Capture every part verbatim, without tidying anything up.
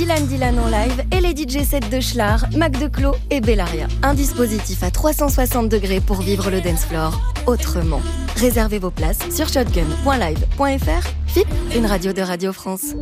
Dylan Dylan en live et les D J sets de Schlar, Mac Declos et Bellaria. Un dispositif à trois cent soixante degrés pour vivre le dance floor autrement. Réservez vos places sur shotgun point live point f r. F I P, une radio de Radio France.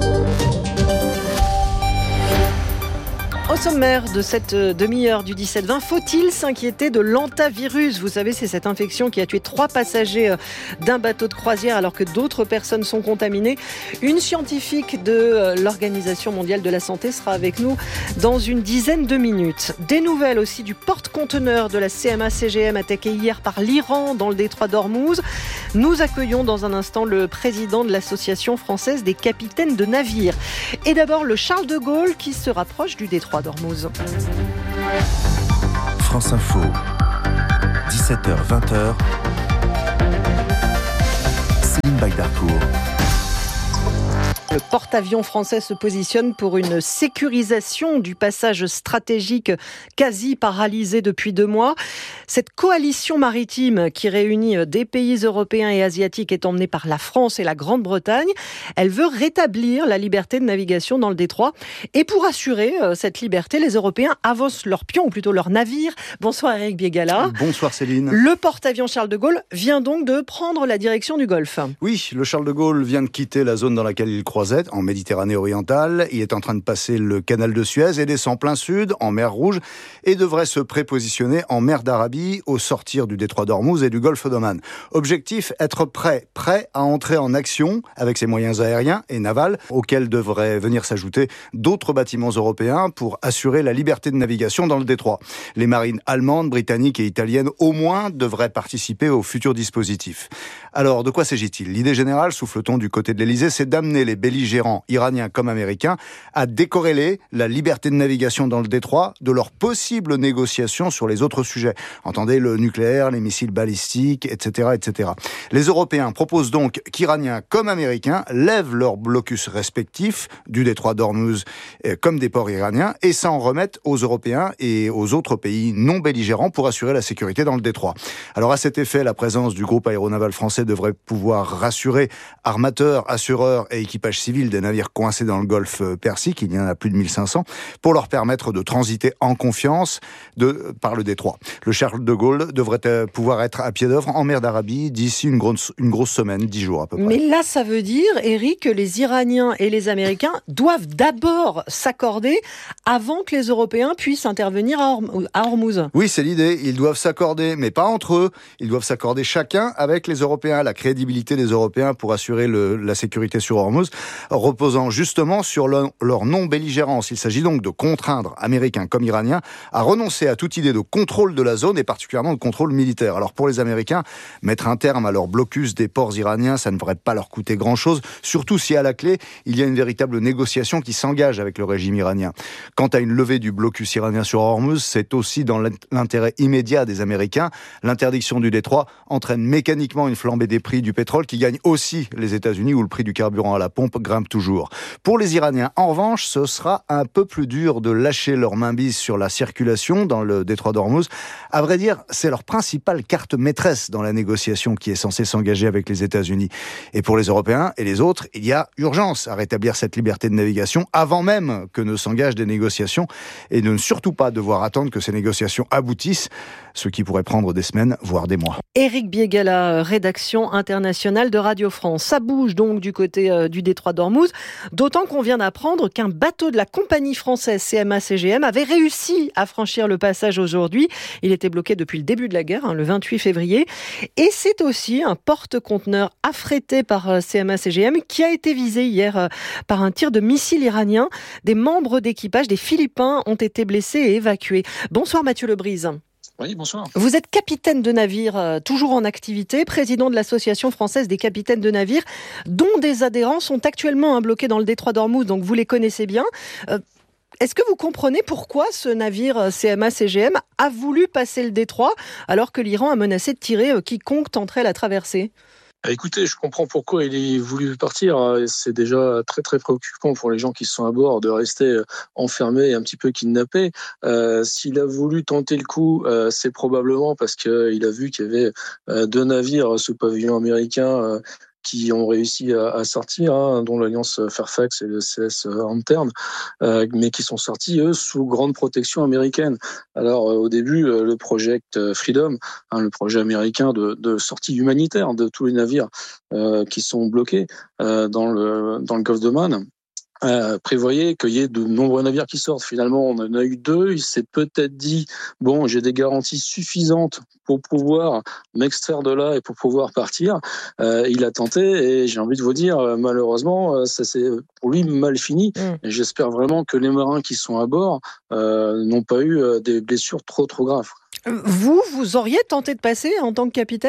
Au sommaire de cette demi-heure du dix-sept vingt, faut-il s'inquiéter de l'hantavirus ? Vous savez, c'est cette infection qui a tué trois passagers d'un bateau de croisière alors que d'autres personnes sont contaminées. Une scientifique de l'Organisation mondiale de la santé sera avec nous dans une dizaine de minutes. Des nouvelles aussi du porte-conteneur de la C M A C G M attaqué hier par l'Iran dans le détroit d'Ormuz. Nous accueillons dans un instant le président de l'Association française des capitaines de navires. Et d'abord le Charles de Gaulle qui se rapproche du détroit d'Ormuz. France Info, dix-sept heures vingt. Céline Bagdarcourt. Le porte-avions français se positionne pour une sécurisation du passage stratégique quasi paralysé depuis deux mois. Cette coalition maritime qui réunit des pays européens et asiatiques est emmenée par la France et la Grande-Bretagne. Elle veut rétablir la liberté de navigation dans le détroit. Et pour assurer cette liberté, les Européens avancent leurs pions, ou plutôt leurs navires. Bonsoir Éric Biégala. Bonsoir Céline. Le porte-avions Charles de Gaulle vient donc de prendre la direction du Golfe. Oui, le Charles de Gaulle vient de quitter la zone dans laquelle il croisait, en Méditerranée orientale. Il est en train de passer le canal de Suez et descend plein sud, en mer Rouge, et devrait se prépositionner en mer d'Arabie, au sortir du détroit d'Ormuz et du golfe d'Oman. Objectif, être prêt, prêt à entrer en action avec ses moyens aériens et navals, auxquels devraient venir s'ajouter d'autres bâtiments européens pour assurer la liberté de navigation dans le détroit. Les marines allemandes, britanniques et italiennes, au moins, devraient participer au futur dispositif. Alors, de quoi s'agit-il ? L'idée générale, souffle-t-on du côté de l'Elysée, c'est d'amener les belligérants, iraniens comme américains, à décorréler la liberté de navigation dans le détroit de leurs possibles négociations sur les autres sujets. Entendez, le nucléaire, les missiles balistiques, et cetera, et cetera. Les Européens proposent donc qu'Iraniens comme Américains lèvent leurs blocus respectifs du détroit d'Ormuz comme des ports iraniens et s'en remettent aux Européens et aux autres pays non belligérants pour assurer la sécurité dans le détroit. Alors à cet effet, la présence du groupe aéronaval français devrait pouvoir rassurer armateurs, assureurs et équipages civils des navires coincés dans le golfe Persique, il y en a plus de mille cinq cents, pour leur permettre de transiter en confiance de, par le détroit. Le Charles de Gaulle devrait pouvoir être à pied d'œuvre en mer d'Arabie d'ici une grosse, une grosse semaine, dix jours à peu près. Mais là, ça veut dire, Eric, que les Iraniens et les Américains doivent d'abord s'accorder avant que les Européens puissent intervenir à Ormuz. Oui, c'est l'idée. Ils doivent s'accorder, mais pas entre eux. Ils doivent s'accorder chacun avec les Européens. La crédibilité des Européens pour assurer le, la sécurité sur Ormuz reposant justement sur le, leur non-belligérance. Il s'agit donc de contraindre Américains comme Iraniens à renoncer à toute idée de contrôle de la zone et particulièrement de contrôle militaire. Alors pour les Américains, mettre un terme à leur blocus des ports iraniens, ça ne devrait pas leur coûter grand-chose, surtout si à la clé, il y a une véritable négociation qui s'engage avec le régime iranien. Quant à une levée du blocus iranien sur Ormuz, c'est aussi dans l'intérêt immédiat des Américains. L'interdiction du détroit entraîne mécaniquement une flambée des prix du pétrole qui gagne aussi les États-Unis où le prix du carburant à la pompe grimpe toujours. Pour les Iraniens, en revanche, ce sera un peu plus dur de lâcher leur mainmise sur la circulation dans le détroit d'Ormuz. À vrai dire, c'est leur principale carte maîtresse dans la négociation qui est censée s'engager avec les États-Unis. Et pour les Européens et les autres, il y a urgence à rétablir cette liberté de navigation avant même que ne s'engagent des négociations et de ne surtout pas devoir attendre que ces négociations aboutissent, ce qui pourrait prendre des semaines, voire des mois. Éric Biégala, rédaction internationale de Radio France. Ça bouge donc du côté euh, du détroit d'Ormuz, d'autant qu'on vient d'apprendre qu'un bateau de la compagnie française C M A C G M avait réussi à franchir le passage aujourd'hui. Il était bloqué depuis le début de la guerre, hein, le vingt-huit février. Et c'est aussi un porte-conteneur affrété par C M A C G M qui a été visé hier euh, par un tir de missile iranien. Des membres d'équipage, des Philippins, ont été blessés et évacués. Bonsoir Mathieu Lebrise. Oui, bonsoir. Vous êtes capitaine de navire, euh, toujours en activité, président de l'Association française des capitaines de navires, dont des adhérents sont actuellement bloqués dans le détroit d'Ormuz, donc vous les connaissez bien. Euh, est-ce que vous comprenez pourquoi ce navire C M A C G M a voulu passer le détroit alors que l'Iran a menacé de tirer euh, quiconque tenterait la traversée ? Écoutez, je comprends pourquoi il est voulu partir. C'est déjà très très préoccupant pour les gens qui sont à bord de rester enfermés et un petit peu kidnappés. Euh, s'il a voulu tenter le coup, euh, c'est probablement parce qu'il a vu qu'il y avait euh, deux navires sous pavillon américain euh, qui ont réussi à, à sortir, hein, dont l'Alliance Fairfax et le C S Antern, euh, mais qui sont sortis, eux, sous grande protection américaine. Alors, euh, au début, euh, le Project Freedom, hein, le projet américain de, de sortie humanitaire de tous les navires euh, qui sont bloqués euh, dans le, dans le Golfe d'Oman, Euh, prévoyait qu'il y ait de nombreux navires qui sortent. Finalement, on en a eu deux. Il s'est peut-être dit, bon, j'ai des garanties suffisantes pour pouvoir m'extraire de là et pour pouvoir partir. Euh, il a tenté et j'ai envie de vous dire, malheureusement, ça s'est pour lui mal fini. Mmh. Et j'espère vraiment que les marins qui sont à bord euh, n'ont pas eu des blessures trop, trop graves. Vous, vous auriez tenté de passer en tant que capitaine ?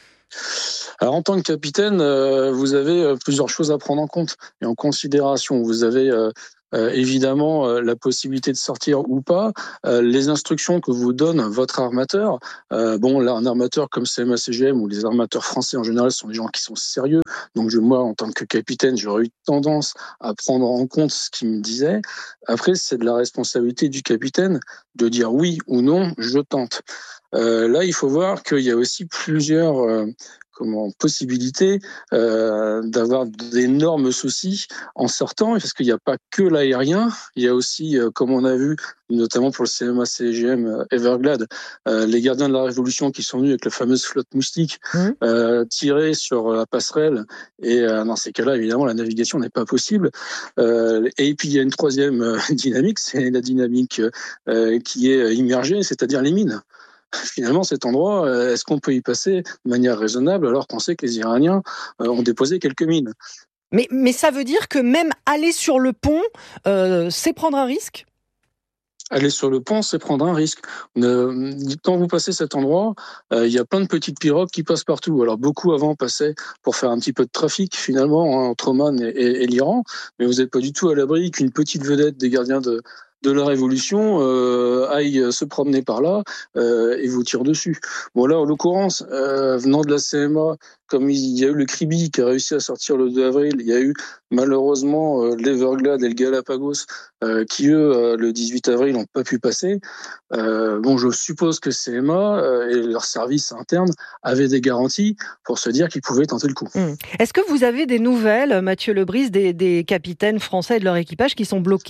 Alors, en tant que capitaine, euh, vous avez euh, plusieurs choses à prendre en compte et en considération. Vous avez euh, euh, évidemment euh, la possibilité de sortir ou pas, euh, les instructions que vous donne votre armateur. Euh, bon, là, un armateur comme C M A C G M ou les armateurs français en général sont des gens qui sont sérieux. Donc, je, moi, en tant que capitaine, j'aurais eu tendance à prendre en compte ce qu'il me disait. Après, c'est de la responsabilité du capitaine de dire oui ou non, je tente. Euh, là, il faut voir qu'il y a aussi plusieurs euh, comment, possibilités euh, d'avoir d'énormes soucis en sortant, parce qu'il n'y a pas que l'aérien, il y a aussi, euh, comme on a vu, notamment pour le C M A C G M Everglades, euh, les gardiens de la Révolution qui sont venus avec la fameuse flotte moustique mmh. euh, tirer sur la passerelle, et euh, dans ces cas-là, évidemment, la navigation n'est pas possible. Euh, et puis, il y a une troisième euh, dynamique, c'est la dynamique euh, qui est immergée, c'est-à-dire les mines. Finalement, cet endroit, est-ce qu'on peut y passer de manière raisonnable alors qu'on sait que les Iraniens ont déposé quelques mines ? Mais, mais ça veut dire que même aller sur le pont, euh, c'est prendre un risque ? Aller sur le pont, c'est prendre un risque. Euh, quand vous passez cet endroit, euh, il y a plein de petites pirogues qui passent partout. Alors, beaucoup avant passaient pour faire un petit peu de trafic, finalement, hein, entre Oman et, et, et l'Iran, mais vous n'êtes pas du tout à l'abri qu'une petite vedette des gardiens de... de la Révolution euh, aille se promener par là euh, et vous tire dessus. Bon là, en l'occurrence, euh, venant de la C M A, comme il y a eu le Kribi qui a réussi à sortir le deux avril, il y a eu malheureusement euh, l'Everglade et le Galapagos euh, qui, eux, euh, le dix-huit avril, n'ont pas pu passer. Euh, bon, je suppose que C M A euh, et leurs services internes avaient des garanties pour se dire qu'ils pouvaient tenter le coup. Mmh. Est-ce que vous avez des nouvelles, Mathieu Lebris, des, des capitaines français et de leur équipage qui sont bloqués ?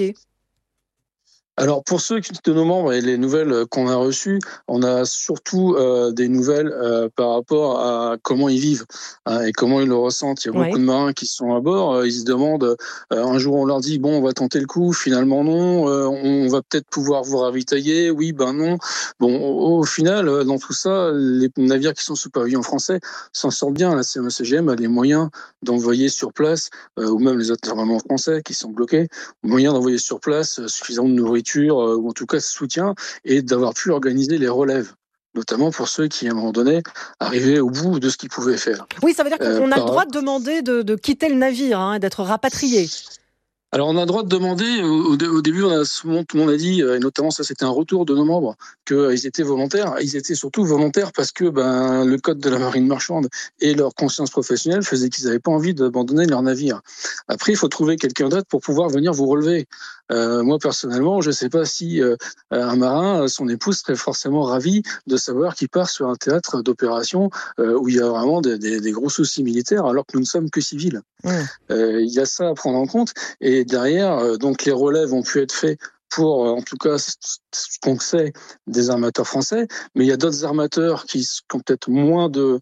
Alors pour ceux de nos membres et les nouvelles qu'on a reçues, on a surtout euh, des nouvelles euh, par rapport à comment ils vivent hein, et comment ils le ressentent. Il y a beaucoup oui. de marins qui sont à bord, euh, ils se demandent, euh, un jour on leur dit bon on va tenter le coup, finalement non, euh, on va peut-être pouvoir vous ravitailler, oui ben non. Bon au, au final dans tout ça, les navires qui sont sous pavillon français s'en sortent bien. La C M A C G M a les moyens d'envoyer sur place, euh, ou même les intervenants français qui sont bloqués, moyens d'envoyer sur place euh, suffisamment de nourriture ou en tout cas soutien, et d'avoir pu organiser les relèves, notamment pour ceux qui, à un moment donné, arrivaient au bout de ce qu'ils pouvaient faire. Oui, ça veut dire qu'on euh, a par... le droit de demander de, de quitter le navire, hein, d'être rapatrié. Alors, on a le droit de demander, au, au début, on a, tout le monde a dit, et notamment ça, c'était un retour de nos membres, qu'ils étaient volontaires. Ils étaient surtout volontaires parce que ben, le code de la marine marchande et leur conscience professionnelle faisaient qu'ils n'avaient pas envie d'abandonner leur navire. Après, il faut trouver quelqu'un d'autre pour pouvoir venir vous relever. Euh, moi, personnellement, je ne sais pas si euh, un marin, son épouse serait forcément ravie de savoir qu'il part sur un théâtre d'opération euh, où il y a vraiment des, des, des gros soucis militaires alors que nous ne sommes que civils. Mmh. Euh, il y a ça à prendre en compte. Et derrière, euh, donc les relèves ont pu être faits pour, euh, en tout cas, ce qu'on sait des armateurs français, mais il y a d'autres armateurs qui, qui ont peut-être moins de,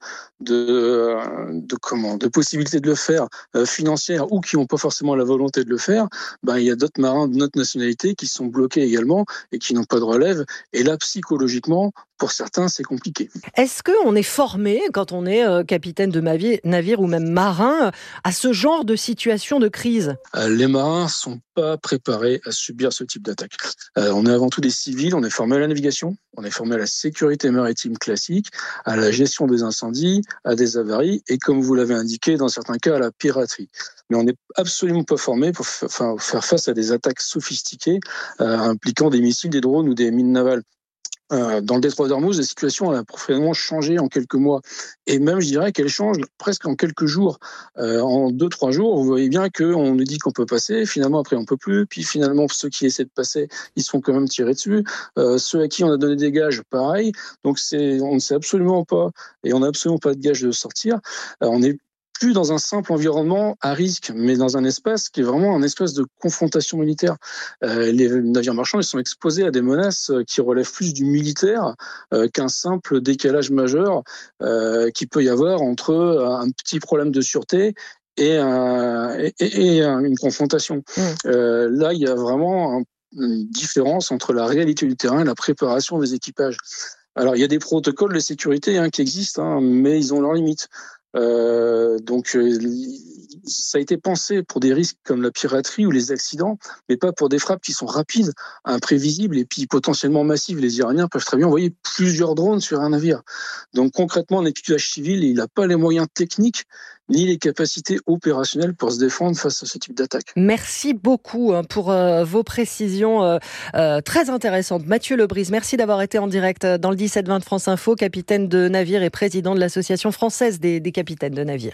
de, de, comment, de possibilités de le faire euh, financières ou qui n'ont pas forcément la volonté de le faire. Ben, il y a d'autres marins de notre nationalité qui sont bloqués également et qui n'ont pas de relève. Et là, psychologiquement, pour certains, c'est compliqué. Est-ce qu'on est formé, quand on est euh, capitaine de navire ou même marin, à ce genre de situation de crise ? euh, Les marins ne sont pas préparés à subir ce type d'attaque. Euh, on est avant tout des civils, on est formé à la navigation, on est formé à la sécurité maritime classique, à la gestion des incendies, à des avaries et, comme vous l'avez indiqué, dans certains cas, à la piraterie. Mais on n'est absolument pas formé pour f- enfin, faire face à des attaques sophistiquées euh, impliquant des missiles, des drones ou des mines navales. Euh, dans le détroit d'Ormuz, la situation elle a profondément changé en quelques mois. Et même, je dirais qu'elle change presque en quelques jours. Euh, en deux, trois jours, vous voyez bien qu'on nous dit qu'on peut passer. Finalement, après, on peut plus. Puis finalement, ceux qui essaient de passer, ils se font quand même tirer dessus. Euh, ceux à qui on a donné des gages, pareil. Donc, c'est, on ne sait absolument pas, et on n'a absolument pas de gage de sortir. Euh, on est plus dans un simple environnement à risque, mais dans un espace qui est vraiment un espace de confrontation militaire. Euh, les navires marchands, ils sont exposés à des menaces qui relèvent plus du militaire euh, qu'un simple décalage majeur euh, qu'il peut y avoir entre un petit problème de sûreté et, un, et, et une confrontation. Mmh. Euh, là, il y a vraiment un, une différence entre la réalité du terrain et la préparation des équipages. Alors, il y a des protocoles de sécurité hein, qui existent, hein, mais ils ont leurs limites. Euh, donc, euh, ça a été pensé pour des risques comme la piraterie ou les accidents, mais pas pour des frappes qui sont rapides, imprévisibles et puis potentiellement massives. Les Iraniens peuvent très bien envoyer plusieurs drones sur un navire. Donc, concrètement, un équipage civil, il n'a pas les moyens techniques ni les capacités opérationnelles pour se défendre face à ce type d'attaque. Merci beaucoup pour euh, vos précisions euh, euh, très intéressantes. Mathieu Lebris, merci d'avoir été en direct dans le dix-sept vingt de France Info, capitaine de navire et président de l'Association française des, des capitaines de navire.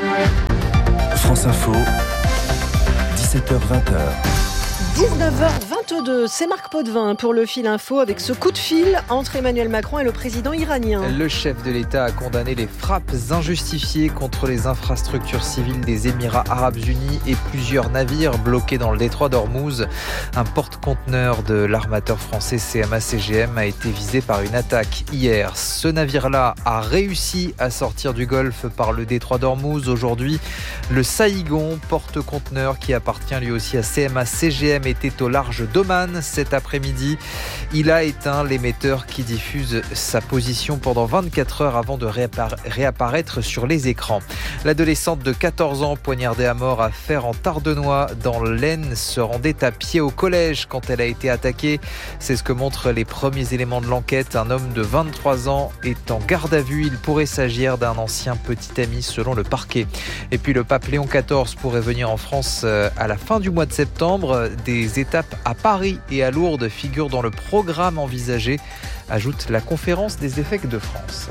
France Info, dix-sept heures vingt. dix-neuf heures vingt-deux, c'est Marc Potvin pour le Fil Info avec ce coup de fil entre Emmanuel Macron et le président iranien. Le chef de l'État a condamné les frappes injustifiées contre les infrastructures civiles des Émirats Arabes Unis et plusieurs navires bloqués dans le détroit d'Ormuz. Un porte-conteneur de l'armateur français C M A C G M a été visé par une attaque hier. Ce navire-là a réussi à sortir du Golfe par le détroit d'Ormuz. Aujourd'hui, le Saïgon, porte-conteneur qui appartient lui aussi à C M A C G M, était au large d'Oman cet après-midi. Il a éteint l'émetteur qui diffuse sa position pendant vingt-quatre heures avant de réappara- réapparaître sur les écrans. L'adolescente de quatorze ans poignardée à mort à Fère en Tardenois dans l'Aisne se rendait à pied au collège quand elle a été attaquée. C'est ce que montrent les premiers éléments de l'enquête. Un homme de vingt-trois ans est en garde à vue. Il pourrait s'agir d'un ancien petit ami selon le parquet. Et puis le pape Léon quatorze pourrait venir en France à la fin du mois de septembre. Des étapes à Paris et à Lourdes figurent dans le programme envisagé, ajoute la conférence des évêques de France.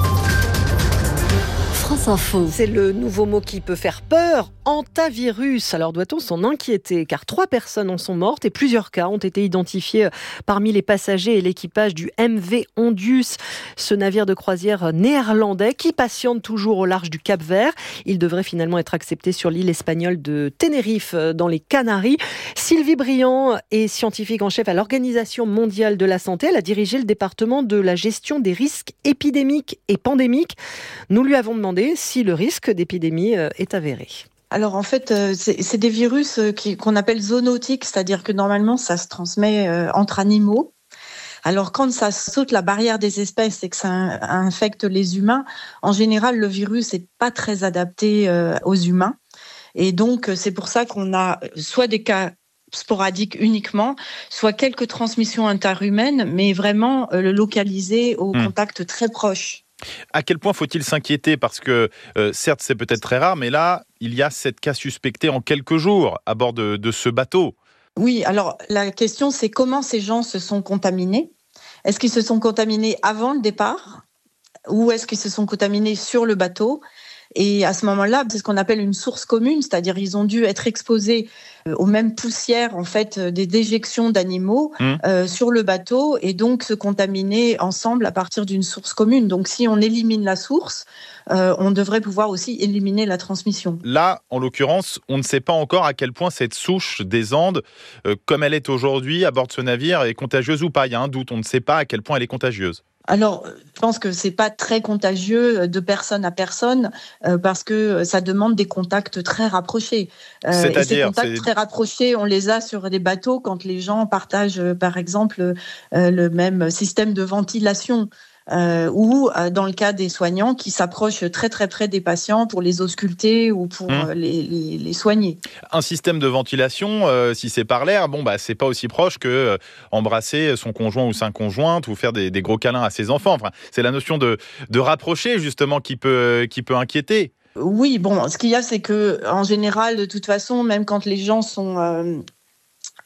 France Info. C'est le nouveau mot qui peut faire peur, hantavirus. Alors doit-on s'en inquiéter? Car trois personnes en sont mortes et plusieurs cas ont été identifiés parmi les passagers et l'équipage du M V Ondius, ce navire de croisière néerlandais qui patiente toujours au large du Cap-Vert. Il devrait finalement être accepté sur l'île espagnole de Tenerife dans les Canaries. Sylvie Briand est scientifique en chef à l'Organisation mondiale de la santé. Elle a dirigé le département de la gestion des risques épidémiques et pandémiques. Nous lui avons demandé si le risque d'épidémie est avéré. Alors en fait, c'est, c'est des virus qui, qu'on appelle zoonotiques, c'est-à-dire que normalement ça se transmet entre animaux. Alors quand ça saute la barrière des espèces et que ça infecte les humains, en général le virus n'est pas très adapté aux humains. Et donc c'est pour ça qu'on a soit des cas sporadiques uniquement, soit quelques transmissions interhumaines, mais vraiment localisées au mmh. contact très proche. À quel point faut-il s'inquiéter? Parce que, euh, certes, c'est peut-être très rare, mais là, il y a sept cas suspectés en quelques jours à bord de, de ce bateau. Oui, alors la question, c'est comment ces gens se sont contaminés? Est-ce qu'ils se sont contaminés avant le départ? Ou est-ce qu'ils se sont contaminés sur le bateau? Et à ce moment-là, c'est ce qu'on appelle une source commune, c'est-à-dire ils ont dû être exposés aux mêmes poussières en fait des déjections d'animaux mmh. euh, sur le bateau et donc se contaminer ensemble à partir d'une source commune. Donc si on élimine la source, euh, on devrait pouvoir aussi éliminer la transmission. Là, en l'occurrence, on ne sait pas encore à quel point cette souche des Andes, euh, comme elle est aujourd'hui à bord de ce navire, est contagieuse ou pas. Il y a un doute, on ne sait pas à quel point elle est contagieuse. Alors, je pense que c'est pas très contagieux de personne à personne euh, parce que ça demande des contacts très rapprochés. Euh, C'est-à-dire, et ces contacts c'est... très rapprochés, on les a sur des bateaux quand les gens partagent, euh, par exemple, euh, le même système de ventilation. Euh, ou euh, dans le cas des soignants qui s'approchent très très près des patients pour les ausculter ou pour mmh. les, les, les soigner. Un système de ventilation, euh, si c'est par l'air, bon bah c'est pas aussi proche que euh, embrasser son conjoint ou sa conjointe ou faire des, des gros câlins à ses enfants. Enfin, c'est la notion de, de rapprocher justement qui peut, qui peut inquiéter. Oui, bon, ce qu'il y a, c'est que en général, de toute façon, même quand les gens sont euh,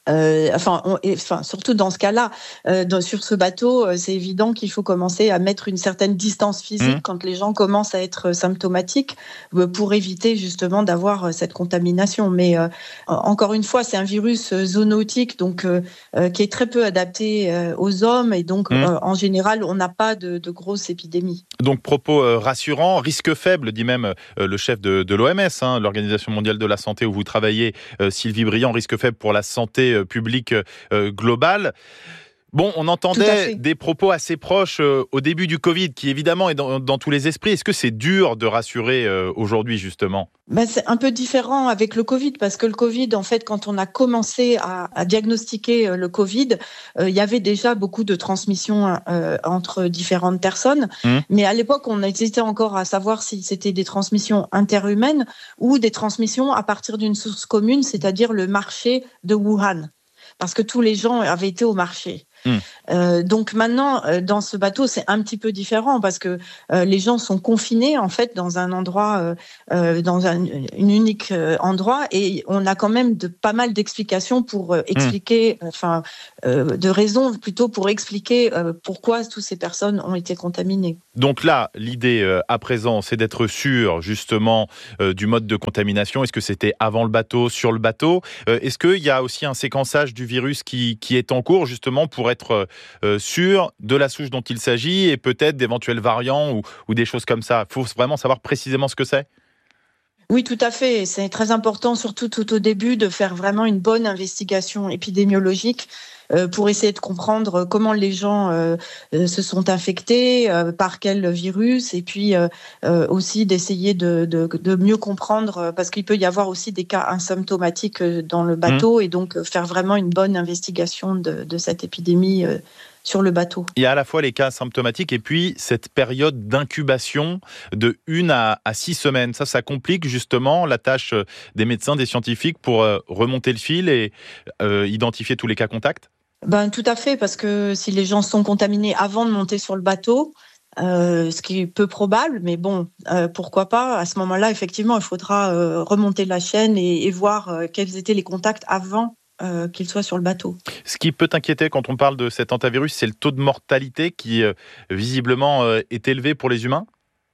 Euh, enfin, on, et, enfin, surtout dans ce cas-là, euh, dans, sur ce bateau, euh, c'est évident qu'il faut commencer à mettre une certaine distance physique mmh. quand les gens commencent à être symptomatiques euh, pour éviter justement d'avoir euh, cette contamination. Mais euh, encore une fois, c'est un virus euh, zoonotique, donc euh, euh, qui est très peu adapté euh, aux hommes, et donc mmh. euh, en général, on n'a pas de, de grosses épidémies. Donc propos euh, rassurants, risque faible, dit même euh, le chef de, de l'O M S, hein, l'Organisation mondiale de la santé où vous travaillez, euh, Sylvie Briand, risque faible pour la santé public euh, global. Bon, on entendait des propos assez proches euh, au début du Covid, qui évidemment est dans, dans tous les esprits. Est-ce que c'est dur de rassurer euh, aujourd'hui, justement ? Ben, c'est un peu différent avec le Covid, parce que le Covid, en fait, quand on a commencé à, à diagnostiquer euh, le Covid, euh, il y avait déjà beaucoup de transmissions euh, entre différentes personnes. Mmh. Mais à l'époque, on hésitait encore à savoir si c'était des transmissions interhumaines ou des transmissions à partir d'une source commune, c'est-à-dire le marché de Wuhan, parce que tous les gens avaient été au marché. Mmh. Euh, donc maintenant, euh, dans ce bateau, c'est un petit peu différent parce que euh, les gens sont confinés en fait dans un endroit, euh, euh, dans un une unique euh, endroit, et on a quand même de pas mal d'explications pour euh, expliquer, mmh. enfin, euh, de raisons plutôt pour expliquer euh, pourquoi toutes ces personnes ont été contaminées. Donc là, l'idée euh, à présent, c'est d'être sûr justement euh, du mode de contamination. Est-ce que c'était avant le bateau, sur le bateau ? euh, Est-ce qu'il y a aussi un séquençage du virus qui qui est en cours justement pour être être euh, sûr de la souche dont il s'agit et peut-être d'éventuels variants ou, ou des choses comme ça. Il faut vraiment savoir précisément ce que c'est. Oui, tout à fait. C'est très important, surtout tout au début, de faire vraiment une bonne investigation épidémiologique euh, pour essayer de comprendre comment les gens euh, euh, se sont infectés, euh, par quel virus, et puis euh, euh, aussi d'essayer de, de, de mieux comprendre, parce qu'il peut y avoir aussi des cas asymptomatiques dans le bateau, mmh. et donc faire vraiment une bonne investigation de, de cette épidémie euh, sur le bateau. Il y a à la fois les cas symptomatiques et puis cette période d'incubation de une à, à six semaines. Ça, ça complique justement la tâche des médecins, des scientifiques pour euh, remonter le fil et euh, identifier tous les cas contacts. Ben, tout à fait, parce que si les gens sont contaminés avant de monter sur le bateau, euh, ce qui est peu probable, mais bon, euh, pourquoi pas, à ce moment-là, effectivement, il faudra euh, remonter la chaîne et, et voir euh, quels étaient les contacts avant Euh, qu'il soit sur le bateau. Ce qui peut inquiéter quand on parle de cet hantavirus, c'est le taux de mortalité qui, euh, visiblement, euh, est élevé pour les humains ?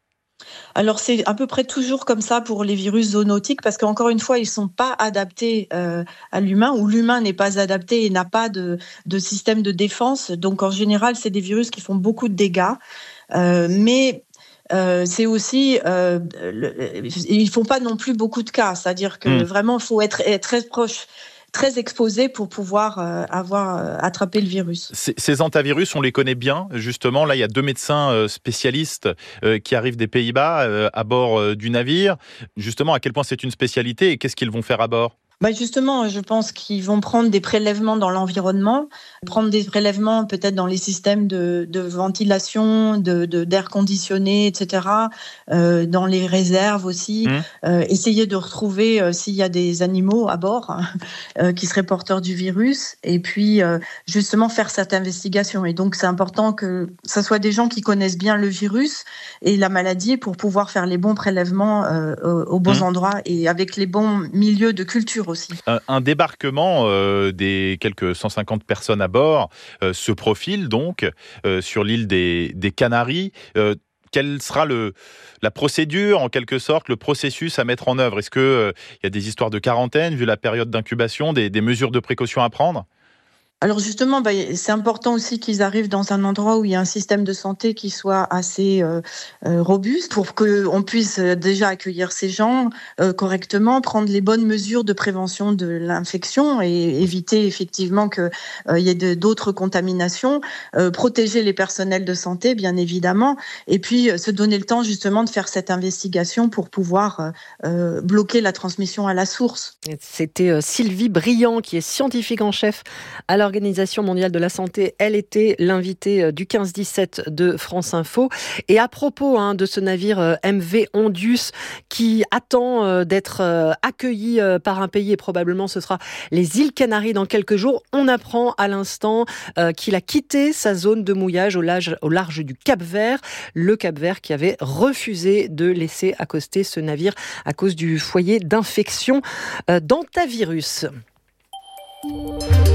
Alors, c'est à peu près toujours comme ça pour les virus zoonotiques, parce qu'encore une fois, ils ne sont pas adaptés euh, à l'humain, ou l'humain n'est pas adapté et n'a pas de, de système de défense. Donc, en général, c'est des virus qui font beaucoup de dégâts. Euh, mais... Euh, c'est aussi, euh, le, ils font pas non plus beaucoup de cas, c'est-à-dire que mmh. vraiment, il faut être, être très proche, très exposé pour pouvoir euh, avoir euh, attrapé le virus. Ces, ces hantavirus, on les connaît bien, justement. Là, il y a deux médecins euh, spécialistes euh, qui arrivent des Pays-Bas euh, à bord euh, du navire. Justement, à quel point c'est une spécialité et qu'est-ce qu'ils vont faire à bord ? Bah justement, je pense qu'ils vont prendre des prélèvements dans l'environnement, prendre des prélèvements peut-être dans les systèmes de, de ventilation, de, de, d'air conditionné, et cetera, euh, dans les réserves aussi, mmh. euh, essayer de retrouver euh, s'il y a des animaux à bord hein, euh, qui seraient porteurs du virus, et puis euh, justement faire cette investigation. Et donc, c'est important que ce soit des gens qui connaissent bien le virus et la maladie pour pouvoir faire les bons prélèvements euh, aux bons mmh. endroits et avec les bons milieux de culture aussi. Un, un débarquement euh, des quelques cent cinquante personnes à bord euh, se profile donc euh, sur l'île des, des Canaries. Euh, quelle sera le, la procédure, en quelque sorte, le processus à mettre en œuvre ? Est-ce qu'il euh, y a des histoires de quarantaine, vu la période d'incubation, des, des mesures de précaution à prendre ? Alors justement, bah, c'est important aussi qu'ils arrivent dans un endroit où il y a un système de santé qui soit assez euh, euh, robuste pour qu'on puisse déjà accueillir ces gens euh, correctement, prendre les bonnes mesures de prévention de l'infection et éviter effectivement qu'il euh, y ait de, d'autres contaminations, euh, protéger les personnels de santé bien évidemment, et puis euh, se donner le temps justement de faire cette investigation pour pouvoir euh, bloquer la transmission à la source. C'était euh, Sylvie Briand qui est scientifique en chef à l'Organisation mondiale de la santé. Elle était l'invitée du quinze dix-sept de France Info. Et à propos hein, de ce navire M V Ondius qui attend euh, d'être euh, accueilli euh, par un pays, et probablement ce sera les îles Canaries dans quelques jours, on apprend à l'instant euh, qu'il a quitté sa zone de mouillage au large, au large du Cap-Vert. Le Cap-Vert qui avait refusé de laisser accoster ce navire à cause du foyer d'infection euh, d'hantavirus.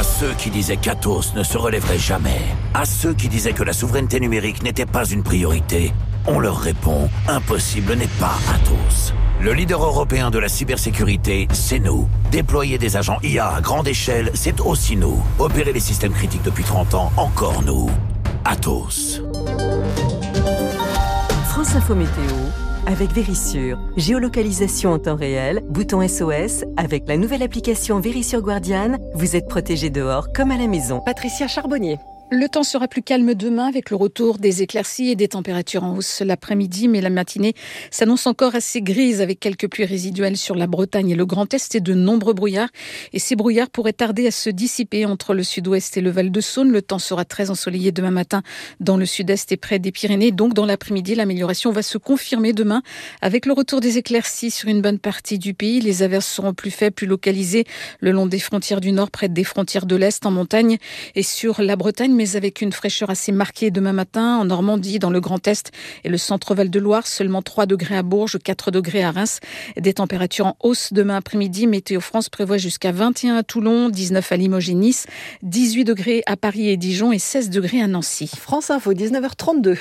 ceux qui disaient qu'Atos ne se relèverait jamais, à ceux qui disaient que la souveraineté numérique n'était pas une priorité, on leur répond, impossible n'est pas Atos. Le leader européen de la cybersécurité, c'est nous. Déployer des agents I A à grande échelle, c'est aussi nous. Opérer les systèmes critiques depuis trente ans, encore nous. Atos. France Info Météo avec Vérissure. Géolocalisation en temps réel, bouton S O S. Avec la nouvelle application Vérissure Guardian, vous êtes protégé dehors comme à la maison. Patricia Charbonnier. Le temps sera plus calme demain avec le retour des éclaircies et des températures en hausse l'après-midi, mais la matinée s'annonce encore assez grise avec quelques pluies résiduelles sur la Bretagne et le Grand Est et de nombreux brouillards. Et ces brouillards pourraient tarder à se dissiper entre le sud-ouest et le Val-de-Saône. Le temps sera très ensoleillé demain matin dans le sud-est et près des Pyrénées. Donc dans l'après-midi, l'amélioration va se confirmer demain avec le retour des éclaircies sur une bonne partie du pays. Les averses seront plus faibles, plus localisées le long des frontières du nord, près des frontières de l'est, en montagne et sur la Bretagne, mais avec une fraîcheur assez marquée demain matin en Normandie, dans le Grand Est et le centre Val-de-Loire. Seulement trois degrés à Bourges, quatre degrés à Reims. Des températures en hausse demain après-midi. Météo France prévoit jusqu'à vingt et un à Toulon, dix-neuf à Limoges et Nice, dix-huit degrés à Paris et Dijon et seize degrés à Nancy. France Info, dix-neuf heures trente-deux.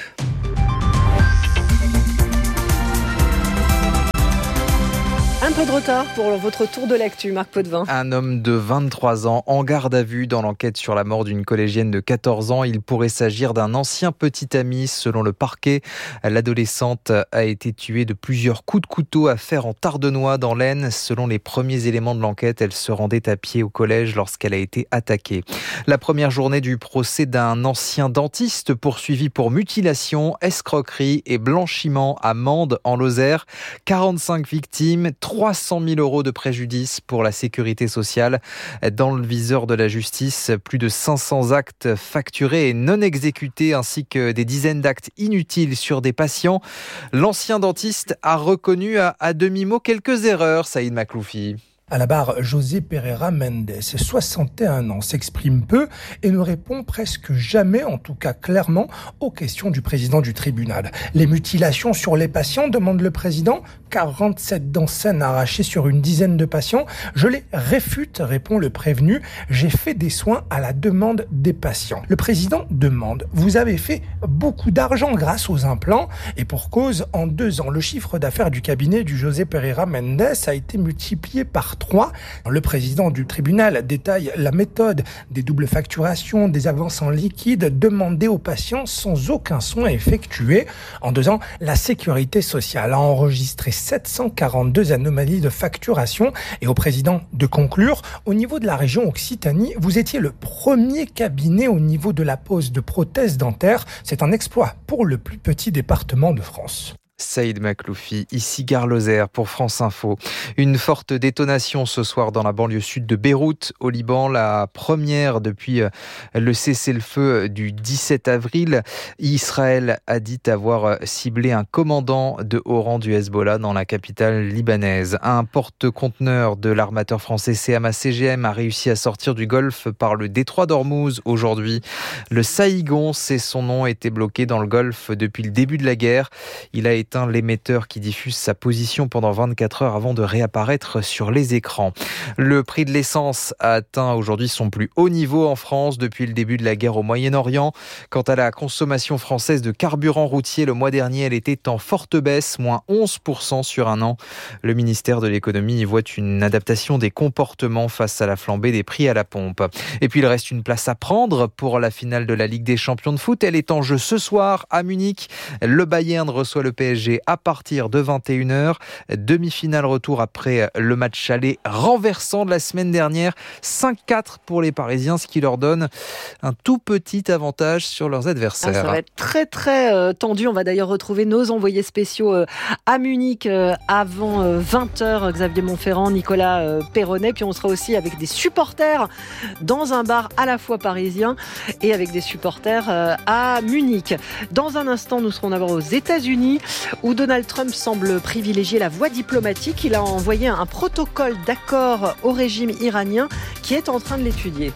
Un peu de retard pour votre tour de l'actu, Marc Potvin. Un homme de vingt-trois ans en garde à vue dans l'enquête sur la mort d'une collégienne de quatorze ans. Il pourrait s'agir d'un ancien petit ami. Selon le parquet, l'adolescente a été tuée de plusieurs coups de couteau à fer en Tardenois dans l'Aisne. Selon les premiers éléments de l'enquête, elle se rendait à pied au collège lorsqu'elle a été attaquée. La première journée du procès d'un ancien dentiste poursuivi pour mutilation, escroquerie et blanchiment à Mende en Lozère. quarante-cinq victimes, trois cent mille euros de préjudice pour la sécurité sociale. Dans le viseur de la justice, plus de cinq cents actes facturés et non exécutés, ainsi que des dizaines d'actes inutiles sur des patients. L'ancien dentiste a reconnu à, à demi-mot quelques erreurs, Saïd Makloufi. À la barre, José Pereira Mendes, soixante et un ans, s'exprime peu et ne répond presque jamais, en tout cas clairement, aux questions du président du tribunal. Les mutilations sur les patients, demande le président, quarante-sept dents saines arrachées sur une dizaine de patients. Je les réfute, répond le prévenu. J'ai fait des soins à la demande des patients. Le président demande, vous avez fait beaucoup d'argent grâce aux implants et pour cause, en deux ans, le chiffre d'affaires du cabinet du José Pereira Mendes a été multiplié par trois. Le président du tribunal détaille la méthode des doubles facturations, des avances en liquide demandées aux patients sans aucun soin effectué. En deux ans, la sécurité sociale a enregistré sept cent quarante-deux anomalies de facturation et au président de conclure, au niveau de la région Occitanie, vous étiez le premier cabinet au niveau de la pose de prothèses dentaires. C'est un exploit pour le plus petit département de France. Saïd Makloufi, ici Gare Lozère pour France Info. Une forte détonation ce soir dans la banlieue sud de Beyrouth, au Liban, la première depuis le cessez-le-feu du dix-sept avril. Israël a dit avoir ciblé un commandant de haut rang du Hezbollah dans la capitale libanaise. Un porte-conteneur de l'armateur français C M A C G M a réussi à sortir du Golfe par le détroit d'Ormuz aujourd'hui. Le Saïgon, c'est son nom, était bloqué dans le Golfe depuis le début de la guerre. Il a été l'émetteur qui diffuse sa position pendant vingt-quatre heures avant de réapparaître sur les écrans. Le prix de l'essence a atteint aujourd'hui son plus haut niveau en France depuis le début de la guerre au Moyen-Orient. Quant à la consommation française de carburant routier, le mois dernier, elle était en forte baisse, moins onze pour cent sur un an. Le ministère de l'économie y voit une adaptation des comportements face à la flambée des prix à la pompe. Et puis il reste une place à prendre pour la finale de la Ligue des champions de foot. Elle est en jeu ce soir à Munich. Le Bayern reçoit le P S G à partir de vingt et une heures. Demi-finale retour après le match aller renversant de la semaine dernière. cinq quatre pour les Parisiens, ce qui leur donne un tout petit avantage sur leurs adversaires. Ah, ça va être très très euh, tendu. On va d'ailleurs retrouver nos envoyés spéciaux euh, à Munich euh, avant euh, vingt heures. Xavier Montferrand, Nicolas euh, Perronnet. Puis on sera aussi avec des supporters dans un bar à la fois parisien et avec des supporters euh, à Munich. Dans un instant, nous serons d'abord aux États-Unis où Donald Trump semble privilégier la voie diplomatique. Il a envoyé un protocole d'accord au régime iranien qui est en train de l'étudier.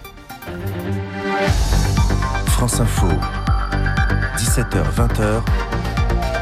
France Info, dix-sept heures vingt.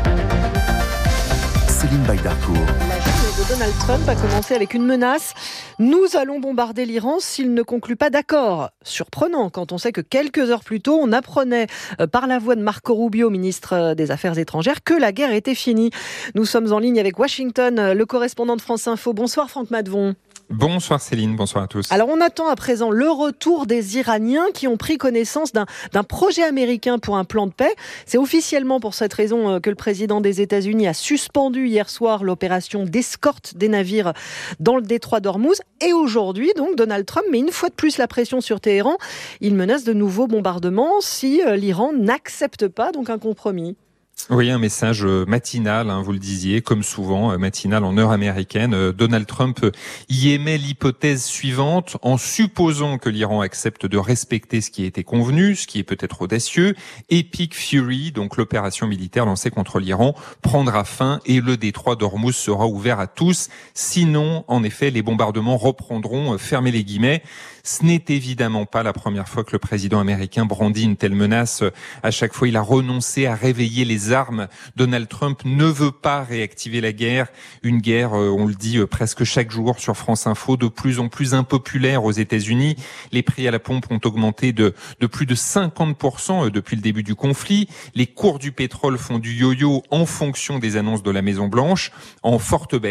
Céline Baydarcourt. La journée de Donald Trump a commencé avec une menace Nous allons bombarder l'Iran s'il ne conclut pas d'accord. Surprenant quand on sait que quelques heures plus tôt, on apprenait par la voix de Marco Rubio, ministre des Affaires étrangères, que la guerre était finie. Nous sommes en ligne avec Washington, le correspondant de France Info. Bonsoir Franck Madvon. Bonsoir Céline, bonsoir à tous. Alors on attend à présent le retour des Iraniens qui ont pris connaissance d'un, d'un projet américain pour un plan de paix. C'est officiellement pour cette raison que le président des États-Unis a suspendu hier soir l'opération d'escorte des navires dans le détroit d'Ormuz. Et aujourd'hui, donc, Donald Trump met une fois de plus la pression sur Téhéran. Il menace de nouveaux bombardements si l'Iran n'accepte pas donc un compromis. Oui, un message matinal, hein, vous le disiez, comme souvent, matinal en heure américaine. Donald Trump y émet l'hypothèse suivante, en supposant que l'Iran accepte de respecter ce qui a été convenu, ce qui est peut-être audacieux. Epic Fury, donc l'opération militaire lancée contre l'Iran, prendra fin et le détroit d'Ormuz sera ouvert à tous. Sinon, en effet, les bombardements reprendront, fermez les guillemets. Ce n'est évidemment pas la première fois que le président américain brandit une telle menace. À chaque fois, il a renoncé à réveiller les armes. Donald Trump ne veut pas réactiver la guerre. Une guerre, on le dit presque chaque jour sur France Info, de plus en plus impopulaire aux États-Unis. Les prix à la pompe ont augmenté de, de plus de cinquante pour cent depuis le début du conflit. Les cours du pétrole font du yo-yo en fonction des annonces de la Maison-Blanche, en forte baisse.